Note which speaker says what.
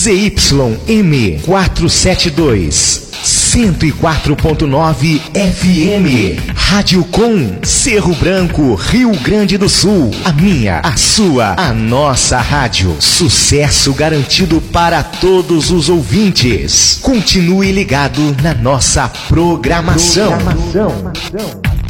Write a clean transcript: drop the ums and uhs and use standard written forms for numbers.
Speaker 1: ZYM 472, 104.9 FM. Rádio Com, Cerro Branco, Rio Grande do Sul. A minha, a sua, a nossa rádio. Sucesso garantido para todos os ouvintes. Continue ligado na nossa programação.